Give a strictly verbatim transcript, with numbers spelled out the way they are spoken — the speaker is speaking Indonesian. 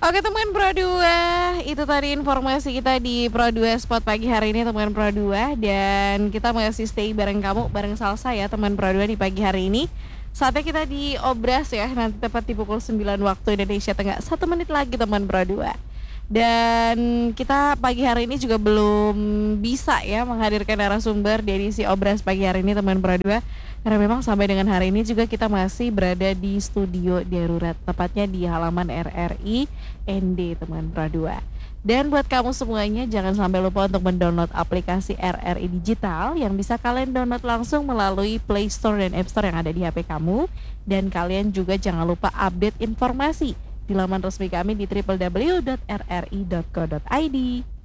Oke teman Pro dua, itu tadi informasi kita di Pro dua Spot pagi hari ini teman Pro dua. Dan kita masih stay bareng kamu, bareng Salsa ya teman Pro dua di pagi hari ini. Saatnya kita di Obras ya, nanti tepat di pukul sembilan waktu Indonesia Tengah. Satu menit lagi teman Pro dua. Dan kita pagi hari ini juga belum bisa ya menghadirkan narasumber di edisi Obras pagi hari ini teman Pro dua. Karena memang sampai dengan hari ini juga kita masih berada di studio darurat, tepatnya di halaman R R I N D teman Pro dua. Dan buat kamu semuanya jangan sampai lupa untuk mendownload aplikasi R R I Digital yang bisa kalian download langsung melalui Play Store dan App Store yang ada di H P kamu. Dan kalian juga jangan lupa update informasi di laman resmi kami di w w w dot r r i dot co dot i d.